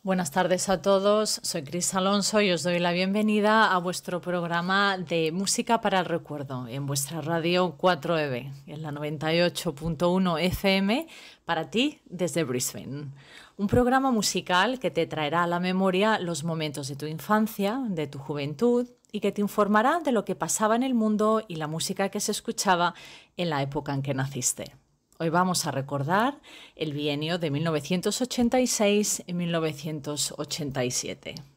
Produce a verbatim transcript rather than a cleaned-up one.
Buenas tardes a todos, soy Cris Alonso y os doy la bienvenida a vuestro programa de Música para el Recuerdo en vuestra radio cuatro E B, en la noventa y ocho punto uno F M, para ti desde Brisbane. Un programa musical que te traerá a la memoria los momentos de tu infancia, de tu juventud y que te informará de lo que pasaba en el mundo y la música que se escuchaba en la época en que naciste. Hoy vamos a recordar el bienio de mil novecientos ochenta y seis y mil novecientos ochenta y siete.